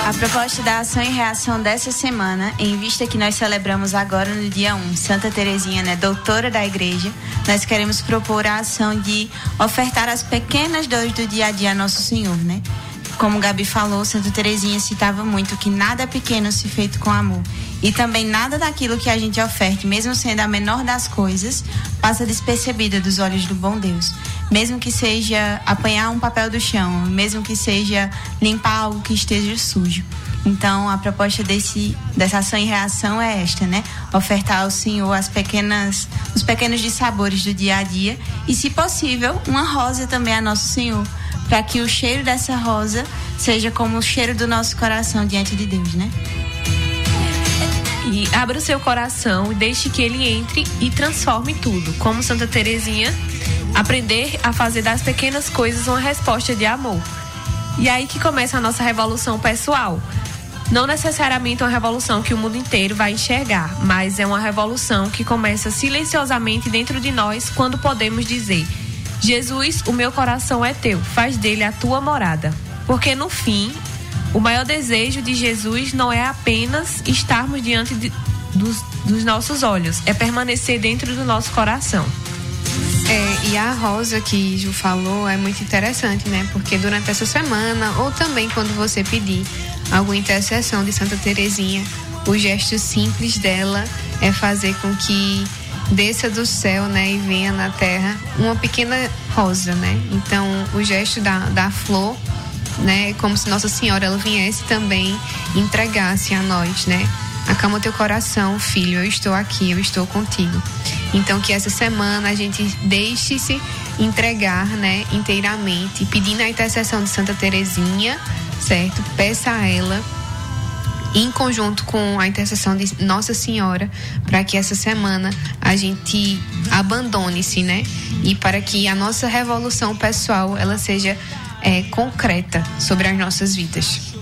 A proposta da ação e reação dessa semana, em vista que nós celebramos agora no dia 1, Santa Teresinha, né, doutora da igreja, nós queremos propor a ação de ofertar as pequenas dores do dia a dia a Nosso Senhor, né? Como o Gabi falou, Santa Teresinha citava muito que nada é pequeno se feito com amor. E também nada daquilo que a gente oferte, mesmo sendo a menor das coisas, passa despercebida dos olhos do bom Deus. Mesmo que seja apanhar um papel do chão, mesmo que seja limpar algo que esteja sujo. Então, a proposta dessa ação e reação é esta, né? Ofertar ao Senhor os pequenos dissabores do dia a dia e, se possível, uma rosa também a Nosso Senhor, para que o cheiro dessa rosa seja como o cheiro do nosso coração diante de Deus, né? E abra o seu coração e deixe que ele entre e transforme tudo. Como Santa Teresinha, aprender a fazer das pequenas coisas uma resposta de amor. E aí que começa a nossa revolução pessoal. Não necessariamente uma revolução que o mundo inteiro vai enxergar, mas é uma revolução que começa silenciosamente dentro de nós quando podemos dizer: Jesus, o meu coração é teu, faz dele a tua morada. Porque no fim, o maior desejo de Jesus não é apenas estarmos diante dos nossos olhos, é permanecer dentro do nosso coração. E a rosa que Ju falou é muito interessante, né? Porque durante essa semana, ou também quando você pedir alguma intercessão de Santa Teresinha, o gesto simples dela é fazer com que desça do céu, né, e venha na terra uma pequena rosa, né? Então, o gesto da flor, né, é como se Nossa Senhora ela viesse também e entregasse a nós, né? Acalma teu coração, filho, eu estou aqui, eu estou contigo. Então, que essa semana a gente deixe-se entregar, né, inteiramente, pedindo a intercessão de Santa Teresinha, certo? Peça a ela, em conjunto com a intercessão de Nossa Senhora, para que essa semana a gente abandone-se, né? E para que a nossa revolução pessoal, ela seja concreta sobre as nossas vidas.